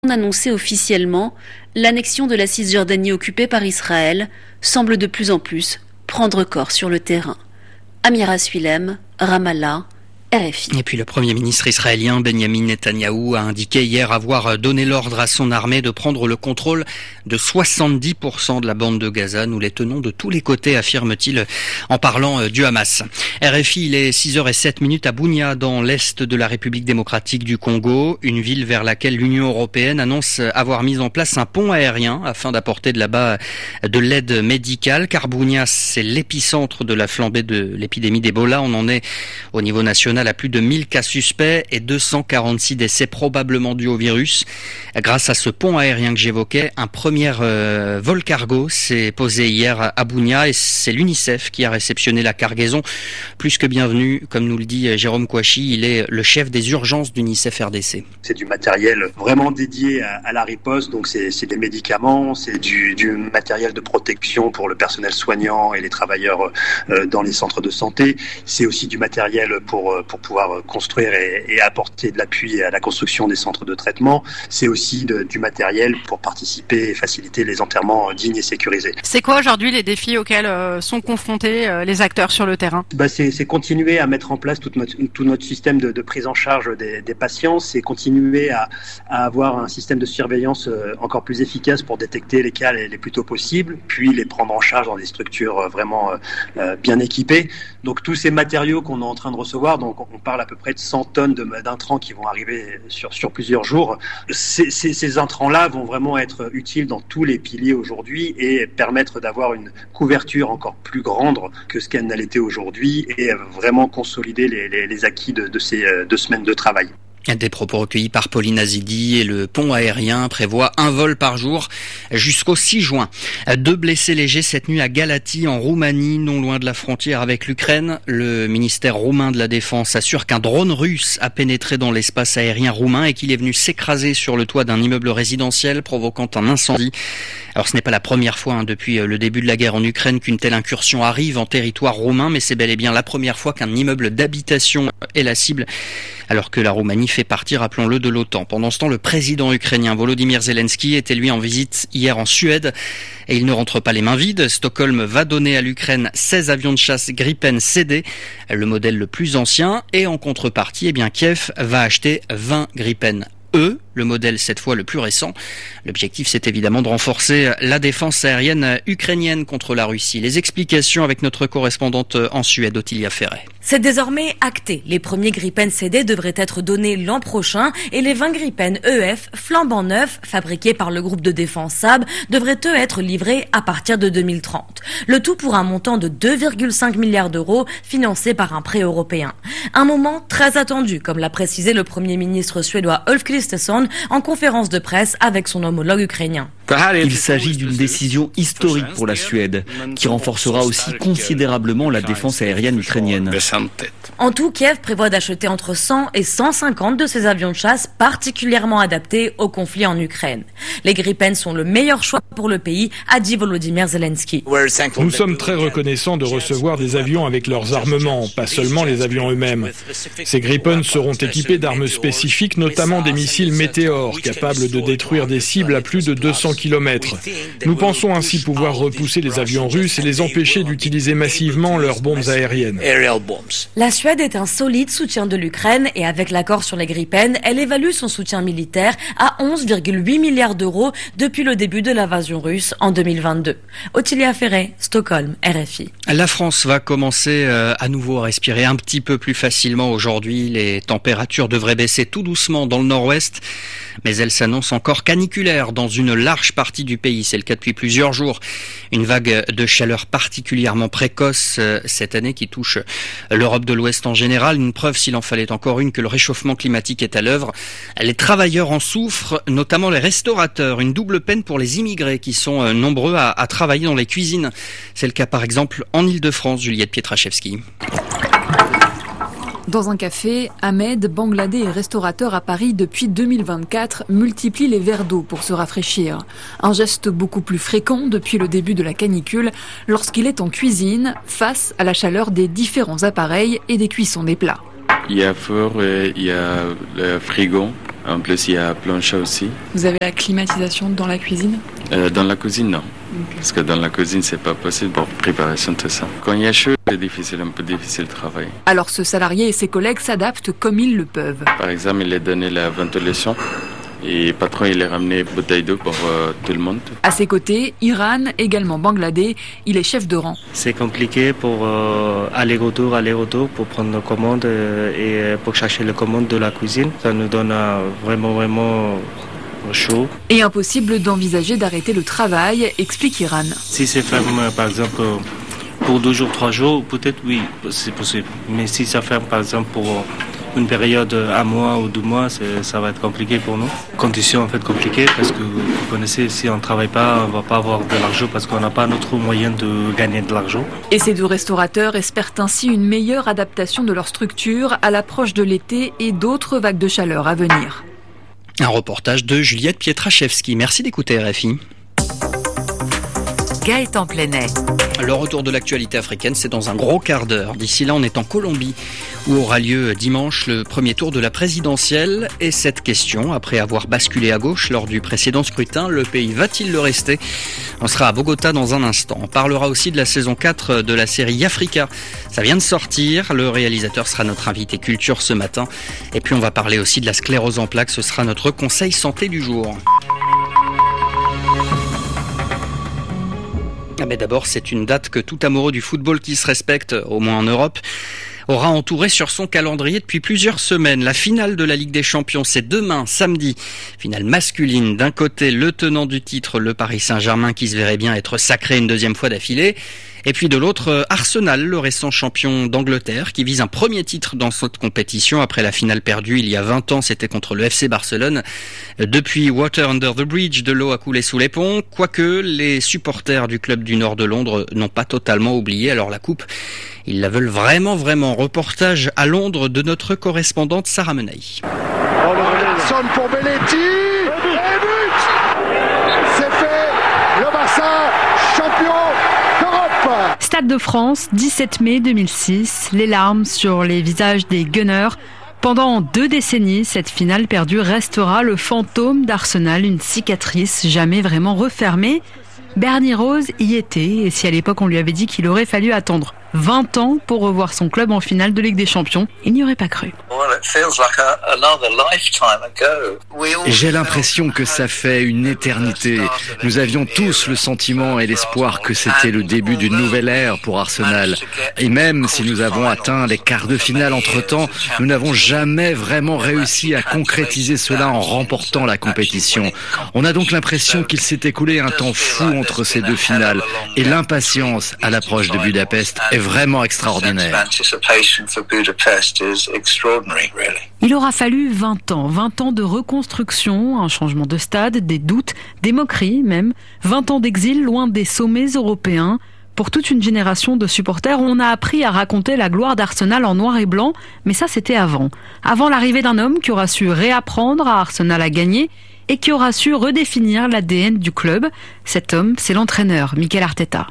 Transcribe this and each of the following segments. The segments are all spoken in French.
annoncé officiellement, l'annexion de la Cisjordanie occupée par Israël semble de plus en plus prendre corps sur le terrain. Amira Swilem, Ramallah, RFI. Et puis le Premier ministre israélien Benjamin Netanyahou a indiqué hier avoir donné l'ordre à son armée de prendre le contrôle de 70% de la bande de Gaza. Nous les tenons de tous les côtés, affirme-t-il en parlant du Hamas. RFI, il est 6h07 à Bunia, dans l'est de la République démocratique du Congo, une ville vers laquelle l'Union européenne annonce avoir mis en place un pont aérien afin d'apporter de là-bas de l'aide médicale, car Bunia, c'est l'épicentre de la flambée de l'épidémie d'Ebola. On en est au niveau national à plus de 1000 cas suspects et 246 décès probablement dus au virus. Grâce à ce pont aérien que j'évoquais, un premier vol cargo s'est posé hier à Bunia et c'est l'UNICEF qui a réceptionné la cargaison. Plus que bienvenue, comme nous le dit Jérôme Kouachi, il est le chef des urgences d'UNICEF RDC. C'est du matériel vraiment dédié à la riposte, donc c'est des médicaments, c'est du matériel de protection pour le personnel soignant et les travailleurs dans les centres de santé. C'est aussi du matériel pour pouvoir construire et apporter de l'appui à la construction des centres de traitement. C'est aussi du matériel pour participer et faciliter les enterrements dignes et sécurisés. C'est quoi aujourd'hui les défis auxquels sont confrontés les acteurs sur le terrain ? C'est continuer à mettre en place tout notre système de prise en charge des patients, c'est continuer à avoir un système de surveillance encore plus efficace pour détecter les cas les plus tôt possible, puis les prendre en charge dans des structures vraiment bien équipées. Donc tous ces matériaux qu'on est en train de recevoir, donc on parle à peu près de 100 tonnes d'intrants qui vont arriver sur plusieurs jours. Ces intrants-là vont vraiment être utiles dans tous les piliers aujourd'hui et permettre d'avoir une couverture encore plus grande que ce qu'elle n'a été aujourd'hui et vraiment consolider les acquis de ces 2 semaines de travail. Des propos recueillis par Pauline Azidi et le pont aérien prévoit un vol par jour jusqu'au 6 juin. 2 blessés légers cette nuit à Galati en Roumanie, non loin de la frontière avec l'Ukraine. Le ministère roumain de la Défense assure qu'un drone russe a pénétré dans l'espace aérien roumain et qu'il est venu s'écraser sur le toit d'un immeuble résidentiel provoquant un incendie. Alors ce n'est pas la première fois depuis le début de la guerre en Ukraine qu'une telle incursion arrive en territoire roumain, mais c'est bel et bien la première fois qu'un immeuble d'habitation est la cible, alors que la Roumanie fait partie, rappelons-le, de l'OTAN. Pendant ce temps, le président ukrainien Volodymyr Zelensky était lui en visite hier en Suède et il ne rentre pas les mains vides. Stockholm va donner à l'Ukraine 16 avions de chasse Gripen CD, le modèle le plus ancien, et en contrepartie, Kiev va acheter 20 Gripen E, le modèle cette fois le plus récent. L'objectif, c'est évidemment de renforcer la défense aérienne ukrainienne contre la Russie. Les explications avec notre correspondante en Suède, Ottilia Ferret. C'est désormais acté. Les premiers Gripen CD devraient être donnés l'an prochain et les 20 Gripen EF flambant neufs, fabriqués par le groupe de défense Saab, devraient eux être livrés à partir de 2030. Le tout pour un montant de 2,5 milliards d'euros financé par un prêt européen. Un moment très attendu, comme l'a précisé le Premier ministre suédois Ulf Kristersson en conférence de presse avec son homologue ukrainien. Il s'agit d'une décision historique pour la Suède, qui renforcera aussi considérablement la défense aérienne ukrainienne. En tout, Kiev prévoit d'acheter entre 100 et 150 de ces avions de chasse particulièrement adaptés au conflit en Ukraine. Les Gripen sont le meilleur choix pour le pays, a dit Volodymyr Zelensky. Nous sommes très reconnaissants de recevoir des avions avec leurs armements, pas seulement les avions eux-mêmes. Ces Gripen seront équipés d'armes spécifiques, notamment des missiles Météor, capables de détruire des cibles à plus de 200 km. Nous pensons ainsi pouvoir repousser les avions russes et les empêcher d'utiliser massivement leurs bombes aériennes. La Suède est un solide soutien de l'Ukraine et avec l'accord sur les Gripen, elle évalue son soutien militaire à 11,8 milliards d'euros depuis le début de l'invasion russe en 2022. Ottilia Ferret, Stockholm, RFI. La France va commencer à nouveau à respirer un petit peu plus facilement aujourd'hui. Les températures devraient baisser tout doucement dans le nord-ouest, mais elles s'annoncent encore caniculaires dans une large partie du pays. C'est le cas depuis plusieurs jours. Une vague de chaleur particulièrement précoce cette année qui touche l'Europe de l'Ouest en général. Une preuve, s'il en fallait encore une, que le réchauffement climatique est à l'œuvre. Les travailleurs en souffrent, notamment les restaurateurs. Une double peine pour les immigrés qui sont nombreux à travailler dans les cuisines. C'est le cas par exemple en Île-de-France, Juliette Pietraszewski. Dans un café, Ahmed, bangladais et restaurateur à Paris depuis 2024, multiplie les verres d'eau pour se rafraîchir. Un geste beaucoup plus fréquent depuis le début de la canicule, lorsqu'il est en cuisine, face à la chaleur des différents appareils et des cuissons des plats. Il y a four et il y a le frigo. En plus, il y a plancha aussi. Vous avez la climatisation dans la cuisine ? Dans la cuisine, non. Okay. Parce que dans la cuisine, c'est pas possible pour préparation, tout ça. Quand il y a chaud, c'est difficile, un peu difficile de travailler. Alors ce salarié et ses collègues s'adaptent comme ils le peuvent. Par exemple, il a donné la ventilation. Et le patron, il a ramené bouteille d'eau pour tout le monde. À ses côtés, Iran, également bangladais, il est chef de rang. C'est compliqué pour aller-retour pour prendre nos commandes et pour chercher les commandes de la cuisine. Ça nous donne vraiment chaud. Et impossible d'envisager d'arrêter le travail, explique Iran. Si c'est ferme, par exemple, pour 2 jours, 3 jours, peut-être oui, c'est possible. Mais si ça ferme, par exemple, pour une période 1 mois ou 2 mois, ça va être compliqué pour nous. Conditions en fait compliquées parce que vous connaissez, si on ne travaille pas, on ne va pas avoir de l'argent parce qu'on n'a pas notre moyen de gagner de l'argent. Et ces 2 restaurateurs espèrent ainsi une meilleure adaptation de leur structure à l'approche de l'été et d'autres vagues de chaleur à venir. Un reportage de Juliette Pietraszewski. Merci d'écouter RFI. Gaëtan Plenet. Le retour de l'actualité africaine, c'est dans un gros quart d'heure. D'ici là, on est en Colombie, où aura lieu dimanche le premier tour de la présidentielle. Et cette question, après avoir basculé à gauche lors du précédent scrutin, le pays va-t-il le rester ? On sera à Bogota dans un instant. On parlera aussi de la saison 4 de la série Africa. Ça vient de sortir. Le réalisateur sera notre invité culture ce matin. Et puis on va parler aussi de la sclérose en plaques. Ce sera notre conseil santé du jour. Mais d'abord, c'est une date que tout amoureux du football qui se respecte, au moins en Europe, aura entouré sur son calendrier depuis plusieurs semaines. La finale de la Ligue des Champions, c'est demain, samedi. Finale masculine. D'un côté, le tenant du titre, le Paris Saint-Germain, qui se verrait bien être sacré une 2e fois d'affilée. Et puis de l'autre, Arsenal, le récent champion d'Angleterre, qui vise un premier titre dans cette compétition après la finale perdue il y a 20 ans, c'était contre le FC Barcelone. Depuis Water Under the Bridge, de l'eau a coulé sous les ponts, quoique les supporters du club du nord de Londres n'ont pas totalement oublié. Alors la coupe, ils la veulent vraiment. Reportage à Londres de notre correspondante Sarah Menay. Oh, le pour Belletti et but. C'est fait, le Barça champion d'Europe. Stade de France, 17 mai 2006, les larmes sur les visages des Gunners. Pendant 2 décennies, cette finale perdue restera le fantôme d'Arsenal, une cicatrice jamais vraiment refermée. Bernie Rose y était, et si à l'époque on lui avait dit qu'il aurait fallu attendre 20 ans pour revoir son club en finale de Ligue des Champions, il n'y aurait pas cru. J'ai l'impression que ça fait une éternité. Nous avions tous le sentiment et l'espoir que c'était le début d'une nouvelle ère pour Arsenal. Et même si nous avons atteint les quarts de finale entre-temps, nous n'avons jamais vraiment réussi à concrétiser cela en remportant la compétition. On a donc l'impression qu'il s'est écoulé un temps fou entre ces 2 finales. Et l'impatience à l'approche de Budapest est vraiment extraordinaire. Il aura fallu 20 ans de reconstruction, un changement de stade, des doutes, des moqueries même, 20 ans d'exil loin des sommets européens. Pour toute une génération de supporters, on a appris à raconter la gloire d'Arsenal en noir et blanc, mais ça c'était avant l'arrivée d'un homme qui aura su réapprendre à Arsenal à gagner et qui aura su redéfinir l'ADN du club. Cet homme, c'est l'entraîneur Mikel Arteta.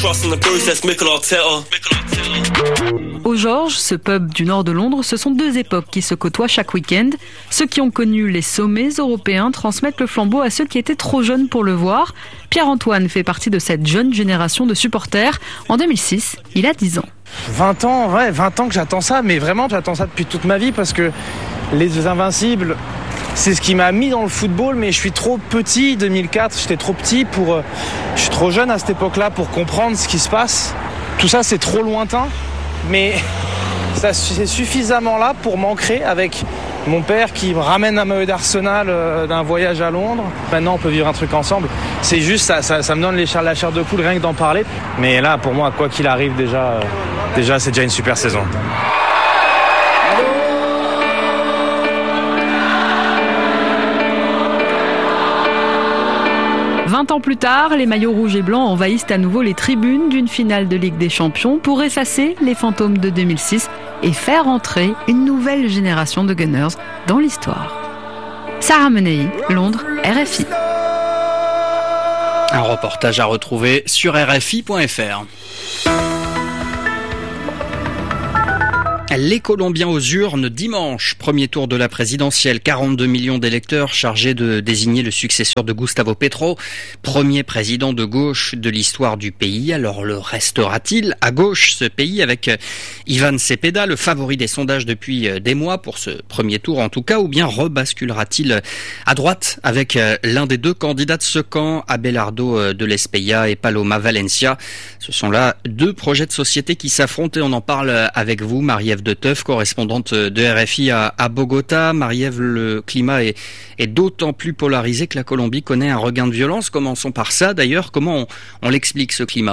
Au George, ce pub du nord de Londres, ce sont 2 époques qui se côtoient chaque week-end. Ceux qui ont connu les sommets européens transmettent le flambeau à ceux qui étaient trop jeunes pour le voir. Pierre-Antoine fait partie de cette jeune génération de supporters. En 2006, il a 10 ans. 20 ans que j'attends ça, mais vraiment j'attends ça depuis toute ma vie parce que les Invincibles, c'est ce qui m'a mis dans le football, mais je suis trop petit, 2004, j'étais trop petit je suis trop jeune à cette époque-là pour comprendre ce qui se passe. Tout ça, c'est trop lointain, mais ça, c'est suffisamment là pour m'ancrer avec mon père qui me ramène un maillot d'Arsenal d'un voyage à Londres. Maintenant, on peut vivre un truc ensemble. C'est juste, ça me donne la chair de poule rien que d'en parler. Mais là, pour moi, quoi qu'il arrive, déjà c'est déjà une super saison. 20 ans plus tard, les maillots rouges et blancs envahissent à nouveau les tribunes d'une finale de Ligue des Champions pour effacer les fantômes de 2006 et faire entrer une nouvelle génération de Gunners dans l'histoire. Sarah Menei, Londres, RFI. Un reportage à retrouver sur RFI.fr. Les Colombiens aux urnes dimanche, premier tour de la présidentielle, 42 millions d'électeurs chargés de désigner le successeur de Gustavo Petro, premier président de gauche de l'histoire du pays. Alors le restera-t-il à gauche ce pays avec Ivan Cepeda, le favori des sondages depuis des mois pour ce premier tour en tout cas, ou bien rebasculera-t-il à droite avec l'un des deux candidats de ce camp, Abelardo de l'Espeya et Paloma Valencia. Ce sont là deux projets de société qui s'affrontent et on en parle avec vous, Marie-Ève de Teuf, correspondante de RFI à Bogota. Marie-Ève, le climat est d'autant plus polarisé que la Colombie connaît un regain de violence. Commençons par ça d'ailleurs. Comment on l'explique ce climat ?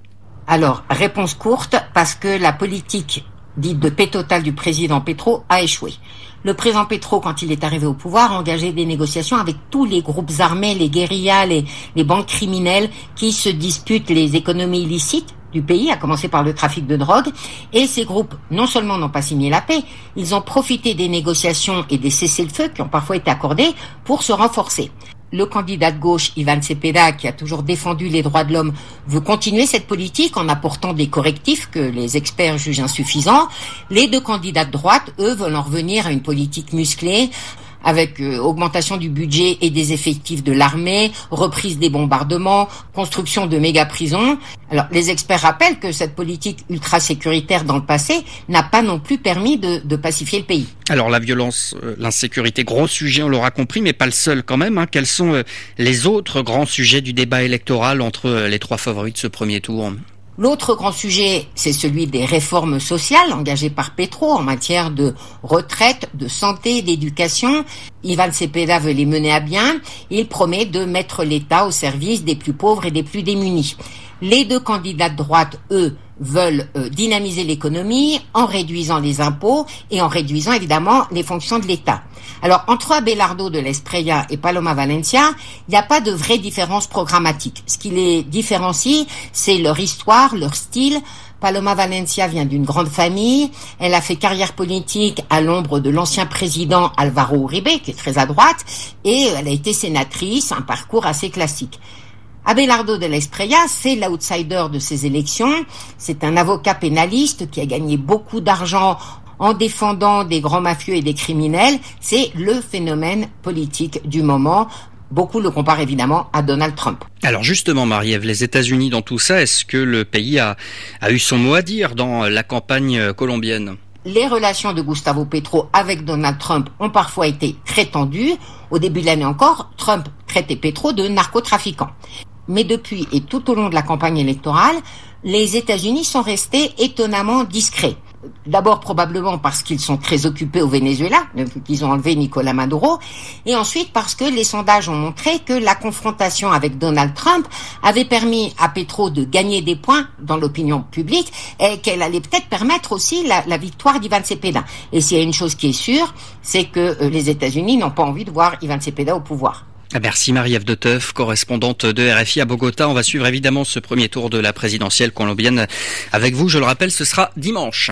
Alors, réponse courte, parce que la politique dite de paix totale du président Petro a échoué. Le président Petro, quand il est arrivé au pouvoir, a engagé des négociations avec tous les groupes armés, les guérillas, les banques criminelles qui se disputent les économies illicites du pays, à commencer par le trafic de drogue. Et ces groupes, non seulement n'ont pas signé la paix, ils ont profité des négociations et des cessez-le-feu qui ont parfois été accordés pour se renforcer. Le candidat de gauche, Ivan Cepeda, qui a toujours défendu les droits de l'homme, veut continuer cette politique en apportant des correctifs que les experts jugent insuffisants. Les deux candidats de droite, eux, veulent en revenir à une politique musclée, avec augmentation du budget et des effectifs de l'armée, reprise des bombardements, construction de méga-prisons. Alors, les experts rappellent que cette politique ultra-sécuritaire dans le passé n'a pas non plus permis de pacifier le pays. Alors, la violence, l'insécurité, gros sujet, on l'aura compris, mais pas le seul quand même. Quels sont les autres grands sujets du débat électoral entre les trois favoris de ce premier tour ? L'autre grand sujet, c'est celui des réformes sociales engagées par Petro en matière de retraite, de santé, d'éducation. Ivan Cepeda veut les mener à bien. Il promet de mettre l'État au service des plus pauvres et des plus démunis. Les deux candidats de droite, eux, veulent dynamiser l'économie en réduisant les impôts et en réduisant évidemment les fonctions de l'État. Alors, entre Abelardo de l'Espeya et Paloma Valencia, il n'y a pas de vraie différence programmatique. Ce qui les différencie, c'est leur histoire, leur style. Paloma Valencia vient d'une grande famille. Elle a fait carrière politique à l'ombre de l'ancien président Álvaro Uribe, qui est très à droite, et elle a été sénatrice, un parcours assez classique. Abelardo de l'Espeya, c'est l'outsider de ces élections. C'est un avocat pénaliste qui a gagné beaucoup d'argent en défendant des grands mafieux et des criminels. C'est le phénomène politique du moment. Beaucoup le comparent évidemment à Donald Trump. Alors justement, Marie-Ève, les États-Unis dans tout ça, est-ce que le pays a eu son mot à dire dans la campagne colombienne ? Les relations de Gustavo Petro avec Donald Trump ont parfois été très tendues. Au début de l'année encore, Trump traitait Petro de narcotrafiquant. Mais depuis et tout au long de la campagne électorale, les États-Unis sont restés étonnamment discrets. D'abord probablement parce qu'ils sont très occupés au Venezuela, depuis qu'ils ont enlevé Nicolás Maduro, et ensuite parce que les sondages ont montré que la confrontation avec Donald Trump avait permis à Petro de gagner des points dans l'opinion publique et qu'elle allait peut-être permettre aussi la victoire d'Ivan Cepeda. Et s'il y a une chose qui est sûre, c'est que les États-Unis n'ont pas envie de voir Ivan Cepeda au pouvoir. Merci Marie-Ève de Teuf, correspondante de RFI à Bogota. On va suivre évidemment ce premier tour de la présidentielle colombienne avec vous. Je le rappelle, ce sera dimanche.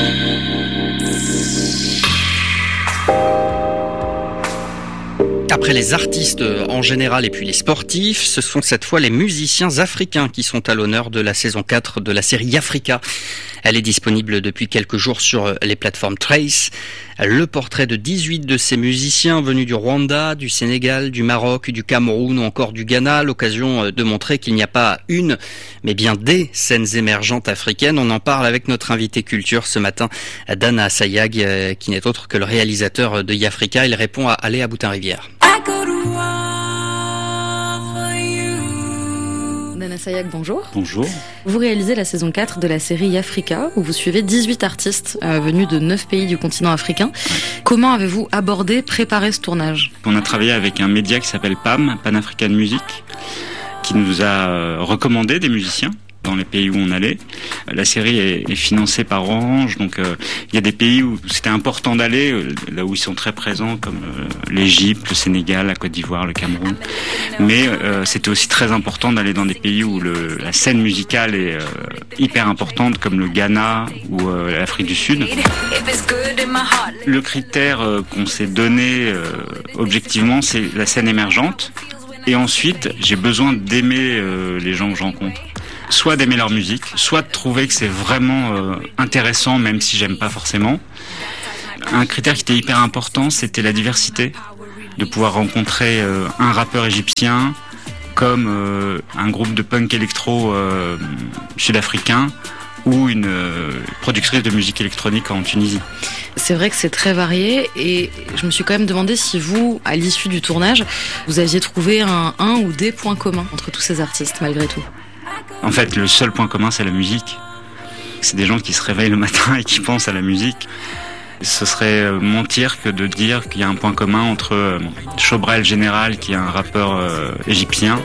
Après les artistes en général et puis les sportifs, ce sont cette fois les musiciens africains qui sont à l'honneur de la saison 4 de la série Africa. Elle est disponible depuis quelques jours sur les plateformes Trace. Le portrait de 18 de ces musiciens venus du Rwanda, du Sénégal, du Maroc, du Cameroun ou encore du Ghana, l'occasion de montrer qu'il n'y a pas une, mais bien des scènes émergentes africaines. On en parle avec notre invité culture ce matin, Dana Assayag, qui n'est autre que le réalisateur de Yafrika. Il répond à Aléa Boutin-Rivière. Dana Assayag, bonjour. Bonjour. Vous réalisez la saison 4 de la série Africa, où vous suivez 18 artistes venus de 9 pays du continent africain. Comment avez-vous abordé, préparé ce tournage ? On a travaillé avec un média qui s'appelle PAM, Pan African Music, qui nous a recommandé des musiciens dans les pays où on allait. La série est financée par Orange, donc il y a des pays où c'était important d'aller, là où ils sont très présents, comme l'Égypte, le Sénégal, la Côte d'Ivoire, le Cameroun. Mais c'était aussi très important d'aller dans des pays où la scène musicale est hyper importante, comme le Ghana ou l'Afrique du Sud. Le critère qu'on s'est donné objectivement, c'est la scène émergente. Et ensuite, j'ai besoin d'aimer les gens que je rencontre. soit d'aimer leur musique, soit de trouver que c'est vraiment intéressant, même si j'aime pas forcément. Un critère qui était hyper important, c'était la diversité, de pouvoir rencontrer un rappeur égyptien comme un groupe de punk électro sud-africain ou une productrice de musique électronique en Tunisie. C'est vrai que c'est très varié et je me suis quand même demandé si vous, à l'issue du tournage, vous aviez trouvé un ou des points communs entre tous ces artistes malgré tout. En fait, le seul point commun, c'est la musique. C'est des gens qui se réveillent le matin et qui pensent à la musique. Ce serait mentir que de dire qu'il y a un point commun entre Chobrel Général, qui est un rappeur égyptien,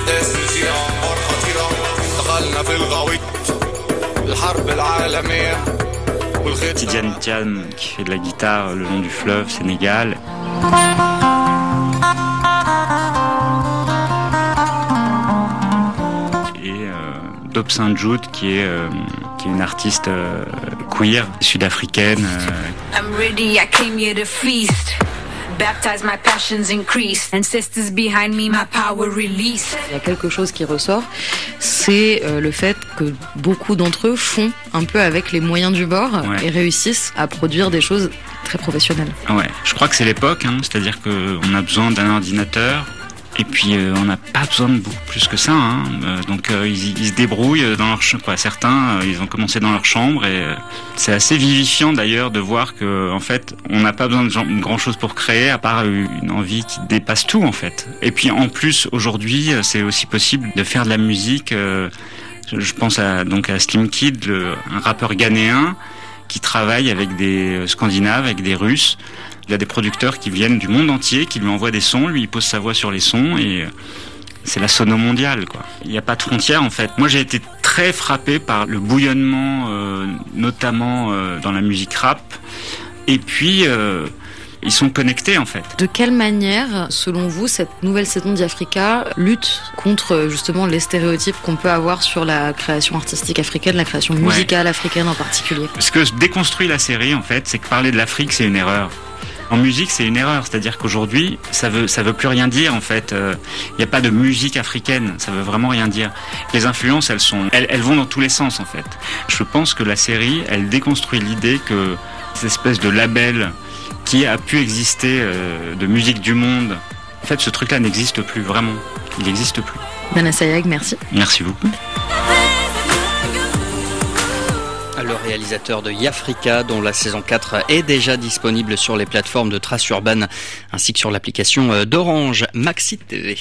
Tidiane Tian qui fait de la guitare le long du fleuve Sénégal, et Dope Saint-Jude qui est une artiste queer sud-africaine. I'm ready, I came here to feast. Baptize my passions increase. Ancestors behind me, my power release. Il y a quelque chose qui ressort, c'est le fait que beaucoup d'entre eux font un peu avec les moyens du bord et réussissent à produire des choses très professionnelles. Ouais, je crois que c'est l'époque, c'est-à-dire qu'on a besoin d'un ordinateur. Et puis on n'a pas besoin de beaucoup plus que ça, donc ils se débrouillent dans leur chambre. Certains, ils ont commencé dans leur chambre et c'est assez vivifiant d'ailleurs de voir que en fait on n'a pas besoin de grand chose pour créer à part une envie qui dépasse tout en fait. Et puis en plus aujourd'hui c'est aussi possible de faire de la musique. Je pense à Slim Kid, un rappeur ghanéen qui travaille avec des Scandinaves, avec des Russes. Il y a des producteurs qui viennent du monde entier, qui lui envoient des sons, lui il pose sa voix sur les sons et c'est la sono mondiale, quoi. Il n'y a pas de frontières en fait. Moi j'ai été très frappé par le bouillonnement, notamment dans la musique rap. Et puis ils sont connectés en fait. De quelle manière, selon vous, cette nouvelle saison d'Africa lutte contre justement les stéréotypes qu'on peut avoir sur la création artistique africaine, la création musicale africaine en particulier? Ce que déconstruit la série en fait, c'est que parler de l'Afrique c'est une erreur. En musique, c'est une erreur, c'est-à-dire qu'aujourd'hui, ça veut plus rien dire en fait. Il n'y a pas de musique africaine, ça veut vraiment rien dire. Les influences, elles vont dans tous les sens en fait. Je pense que la série, elle déconstruit l'idée que cette espèce de label qui a pu exister de musique du monde, en fait, ce truc-là n'existe plus vraiment. Il n'existe plus. Nana Sayag, merci. Merci beaucoup. Le réalisateur de Yafrika, dont la saison 4 est déjà disponible sur les plateformes de Trace Urbaine ainsi que sur l'application d'Orange Maxi TV.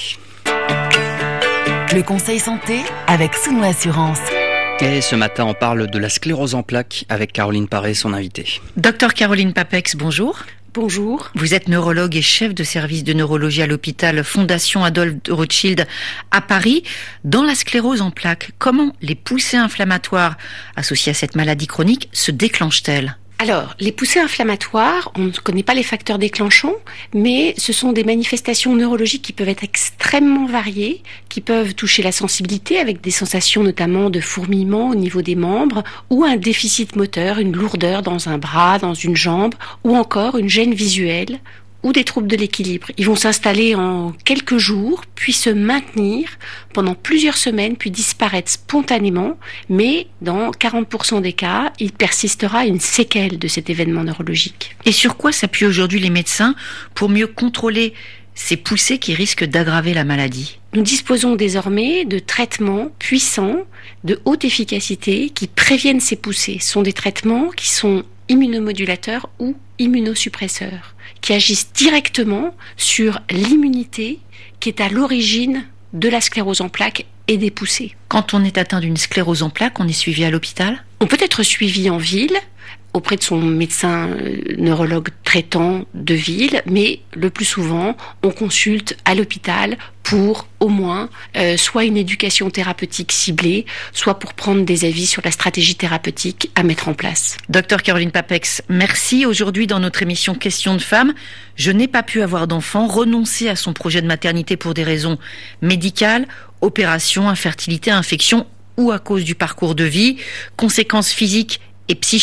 Le conseil santé avec Souno Assurance. Et ce matin, on parle de la sclérose en plaques avec Caroline Paré, son invitée. Docteur Caroline Papex, bonjour. Bonjour. Vous êtes neurologue et chef de service de neurologie à l'hôpital Fondation Adolphe Rothschild à Paris. Dans la sclérose en plaques, comment les poussées inflammatoires associées à cette maladie chronique se déclenchent-elles ? Alors, les poussées inflammatoires, on ne connaît pas les facteurs déclenchants, mais ce sont des manifestations neurologiques qui peuvent être extrêmement variées, qui peuvent toucher la sensibilité avec des sensations notamment de fourmillement au niveau des membres, ou un déficit moteur, une lourdeur dans un bras, dans une jambe, ou encore une gêne visuelle, ou des troubles de l'équilibre. Ils vont s'installer en quelques jours, puis se maintenir pendant plusieurs semaines, puis disparaître spontanément, mais dans 40% des cas, il persistera une séquelle de cet événement neurologique. Et sur quoi s'appuient aujourd'hui les médecins pour mieux contrôler ces poussées qui risquent d'aggraver la maladie ? Nous disposons désormais de traitements puissants, de haute efficacité, qui préviennent ces poussées. Ce sont des traitements qui sont immunomodulateurs ou immunosuppresseurs, qui agissent directement sur l'immunité qui est à l'origine de la sclérose en plaques et des poussées. Quand on est atteint d'une sclérose en plaques, on est suivi à l'hôpital ? On peut être suivi en ville, auprès de son médecin neurologue traitant de ville, mais le plus souvent, on consulte à l'hôpital pour au moins soit une éducation thérapeutique ciblée, soit pour prendre des avis sur la stratégie thérapeutique à mettre en place. Docteur Caroline Papex, merci. Aujourd'hui, dans notre émission Questions de femmes, je n'ai pas pu avoir d'enfant, renoncer à son projet de maternité pour des raisons médicales, opération, infertilité, infection ou à cause du parcours de vie, conséquences physiques et psychiques,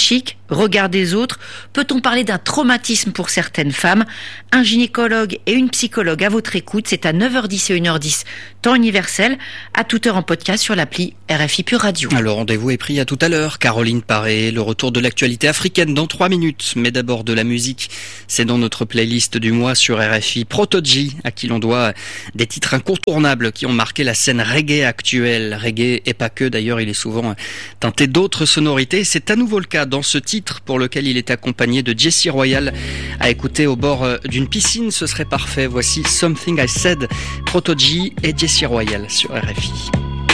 regard des autres? Peut-on parler d'un traumatisme pour certaines femmes? Un gynécologue et une psychologue à votre écoute, c'est à 9h10 et 1h10, temps universel, à toute heure en podcast sur l'appli RFI Pure Radio. Le rendez-vous est pris à tout à l'heure. Caroline Paré, le retour de l'actualité africaine dans 3 minutes. Mais d'abord de la musique. C'est dans notre playlist du mois sur RFI. Proto-G, à qui l'on doit des titres incontournables qui ont marqué la scène reggae actuelle. Reggae et pas que, d'ailleurs, il est souvent teinté d'autres sonorités. C'est à nouveau le cas dans ce titre pour lequel il est accompagné de Jessie Royal. À écouter au bord d'une piscine, ce serait parfait. Voici Something I Said, Proto-G et Jessie Royal sur RFI.